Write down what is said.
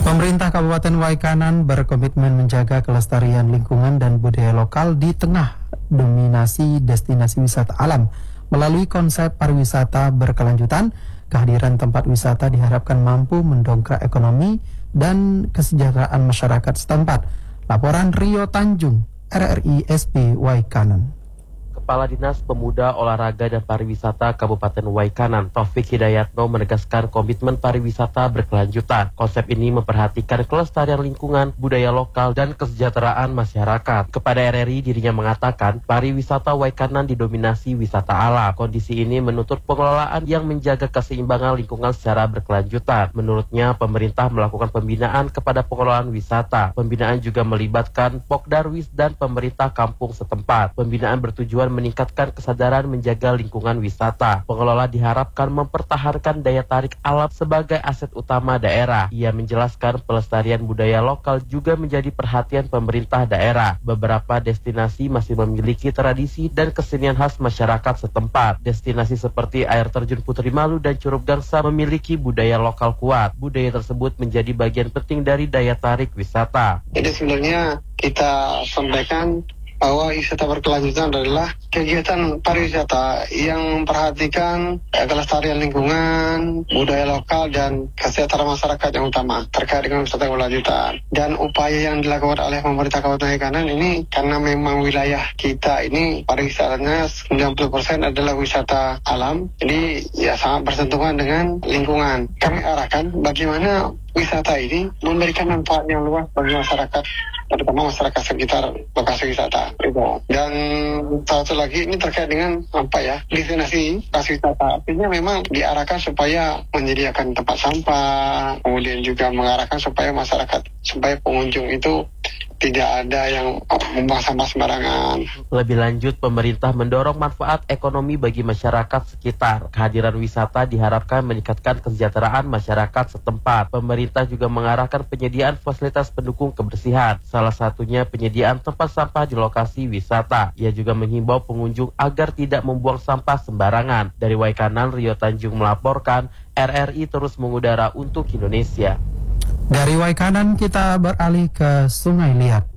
Pemerintah Kabupaten Waikanan berkomitmen menjaga kelestarian lingkungan dan budaya lokal di tengah dominasi destinasi wisata alam. Melalui konsep pariwisata berkelanjutan, kehadiran tempat wisata diharapkan mampu mendongkrak ekonomi dan kesejahteraan masyarakat setempat. Laporan Rio Tanjung, RRI SP Waikanan. Kepala Dinas Pemuda, Olahraga dan Pariwisata Kabupaten Waikanan, Taufik Hidayatno, menegaskan komitmen pariwisata berkelanjutan. Konsep ini memperhatikan kelestarian lingkungan, budaya lokal, dan kesejahteraan masyarakat. Kepada RRI, dirinya mengatakan pariwisata Waikanan didominasi wisata alam. Kondisi ini menuntut pengelolaan yang menjaga keseimbangan lingkungan secara berkelanjutan. Menurutnya, pemerintah melakukan pembinaan kepada pengelolaan wisata. Pembinaan juga melibatkan Pokdarwis dan pemerintah kampung setempat. Pembinaan bertujuan meningkatkan kesadaran menjaga lingkungan wisata. Pengelola diharapkan mempertahankan daya tarik alam sebagai aset utama daerah. Ia menjelaskan pelestarian budaya lokal juga menjadi perhatian pemerintah daerah. Beberapa destinasi masih memiliki tradisi dan kesenian khas masyarakat setempat. Destinasi seperti air terjun Putri Malu dan Curug Gangsa memiliki budaya lokal kuat. Budaya tersebut menjadi bagian penting dari daya tarik wisata. Jadi sebenarnya kita sampaikan bahwa wisata berkelanjutan adalah kegiatan pariwisata yang memperhatikan kelestarian lingkungan, budaya lokal, dan kesejahteraan masyarakat yang utama terkait dengan wisata berkelanjutan. Dan upaya yang dilakukan oleh pemerintah Kabupaten Waikanan ini karena memang wilayah kita ini pariwisatanya 90% adalah wisata alam, jadi ya sangat bersentuhan dengan lingkungan. Kami arahkan bagaimana wisata ini memberikan manfaat yang luas bagi masyarakat, terutama masyarakat sekitar lokasi wisata. Dan satu lagi ini terkait dengan destinasi wisata. Artinya memang diarahkan supaya menyediakan tempat sampah, kemudian juga mengarahkan supaya pengunjung itu tidak ada yang membuang sampah sembarangan. Lebih lanjut, pemerintah mendorong manfaat ekonomi bagi masyarakat sekitar. Kehadiran wisata diharapkan meningkatkan kesejahteraan masyarakat setempat. Pemerintah juga mengarahkan penyediaan fasilitas pendukung kebersihan. Salah satunya penyediaan tempat sampah di lokasi wisata. Ia juga menghimbau pengunjung agar tidak membuang sampah sembarangan. Dari Waikanan, Rio Tanjung melaporkan, RRI terus mengudara untuk Indonesia. Dari Waikanan kita beralih ke Sungai Liat.